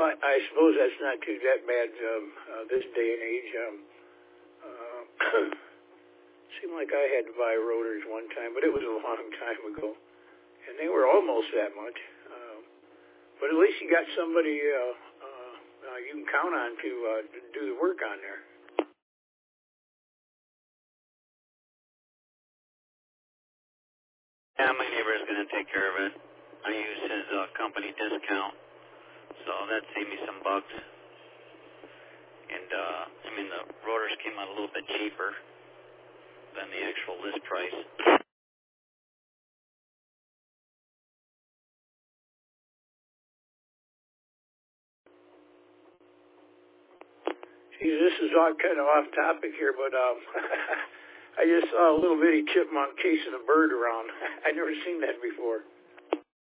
I suppose that's not too that bad this day and age. Seemed like I had to buy rotors one time, but it was a long time ago, and they were almost that much. But at least you got somebody you can count on to do the work on there. Yeah, my neighbor is going to take care of it. I use his company discount, so that saved me some bucks. And, the rotors came out a little bit cheaper than the actual list price. Geez, this is all kind of off topic here, but I just saw a little bitty chipmunk chasing a bird around. I'd never seen that before.